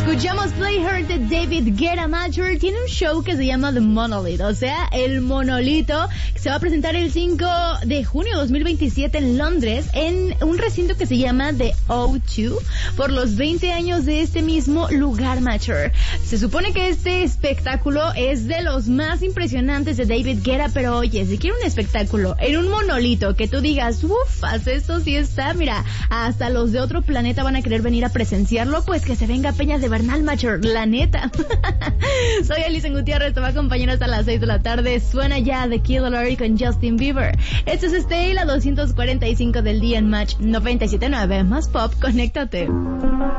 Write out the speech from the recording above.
Escuchamos Play Her de David Guetta. Mature tiene un show que se llama The Monolith, o sea, el monolito, que se va a presentar el 5 de junio de 2027 en Londres, en un recinto que se llama The O2, por los 20 años de este mismo lugar, Mature. Se supone que este espectáculo es de los más impresionantes de David Guetta, pero oye, si quiere un espectáculo en un monolito que tú digas, ufas, esto sí está, mira, hasta los de otro planeta van a querer venir a presenciarlo, pues que se venga a Peñas de Bernal, Mature, la neta. Soy Alison Gutiérrez, te va a acompañar hasta las 6 de la tarde. Suena ya The Kid Laroi con Justin Bieber. Esto es Stay, la 245 del día en Match 97.9. Más pop, conéctate.